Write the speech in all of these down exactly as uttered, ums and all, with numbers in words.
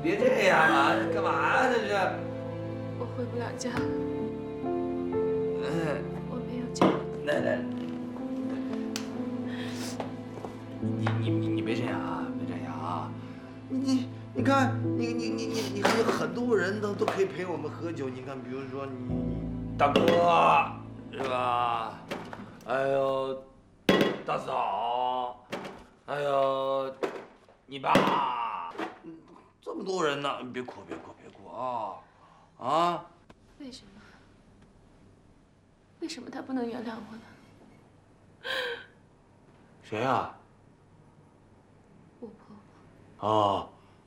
别这样嘛，干嘛呀这是？ 我回不了家了， 嗯， 我没有家。 来来，你你你你别这样啊，别这样啊！你你看，你你你你你还有很多人都都可以陪我们喝酒。你看，比如说你大哥是吧？还有大嫂，还有你爸，这么多人呢，你别哭别哭别哭啊啊！ 为什么？为什么他不能原谅我呢？ 谁呀？ 我婆婆。 哦，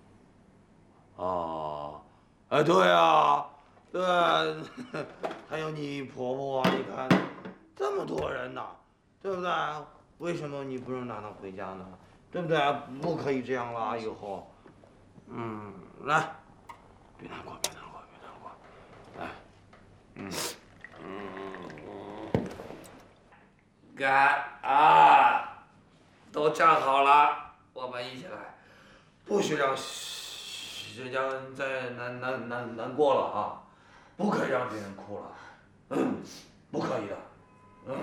哦，哎，对啊，对啊，还有你婆婆啊，你看，这么多人呢，对不对？为什么你不能让她回家呢？对不对？不可以这样啦，以后。嗯，来，别难过，别难过，别难过，来，嗯，嗯，干啊，都站好了，我们一起来。不许让人家再难难难难过了啊！不可以让别人哭了，嗯，不可以的，嗯。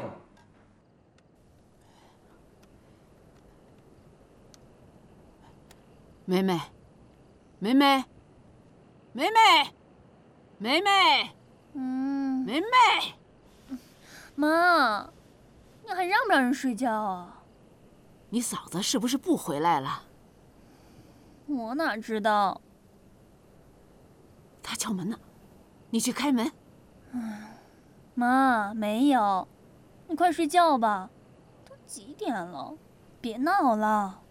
梅梅，梅梅，梅梅，梅梅， 嗯， 梅梅， 妈，你还让不让人睡觉啊？ 你嫂子是不是不回来了？ 我哪知道？ 她敲门呢，你去开门。 妈，没有，你快睡觉吧，都几点了，别闹了。